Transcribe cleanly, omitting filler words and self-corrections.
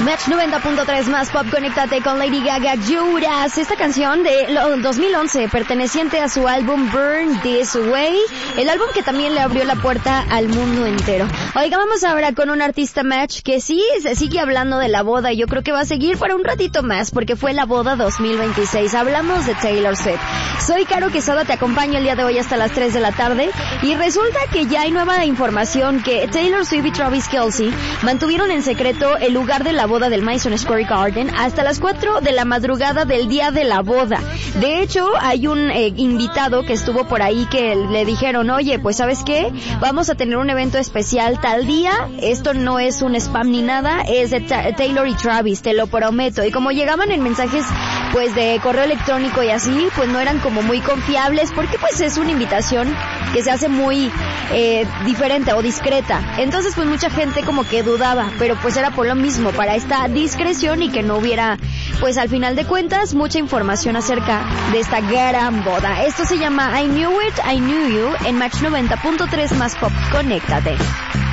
Match 90.3 más pop, conéctate con Lady Gaga, Judas. Esta canción de 2011, perteneciente a su álbum Burn This Way, el álbum que también le abrió la puerta al mundo entero. Oiga, vamos ahora con un artista Match que sí se sigue hablando de la boda y yo creo que va a seguir por un ratito más porque fue la boda 2026. Hablamos de Taylor Swift. Soy Caro Quesada, te acompaño el día de hoy hasta las 3 de la tarde y resulta que ya hay nueva información que Taylor Swift y Travis Kelce mantuvieron en secreto el lugar de la boda del Madison Square Garden hasta las 4 de la madrugada del día de la boda. De hecho, hay un invitado que estuvo por ahí que le dijeron, oye, pues ¿sabes qué? Vamos a tener un evento especial tal día, esto no es un spam ni nada, es de Taylor y Travis, te lo prometo. Y como llegaban en mensajes pues de correo electrónico y así, pues no eran como muy confiables porque pues es una invitación que se hace muy diferente o discreta. Entonces pues mucha gente como que dudaba, pero pues era por lo mismo, para esta discreción y que no hubiera pues al final de cuentas mucha información acerca de esta gran boda. Esto se llama I Knew It, I Knew You en Match 90.3 más pop, conéctate.